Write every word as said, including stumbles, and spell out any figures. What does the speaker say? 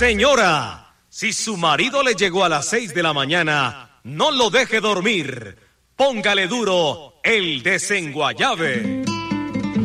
Señora, si su marido le llegó a las seis de la mañana, no lo deje dormir. Póngale duro el desenguayabe.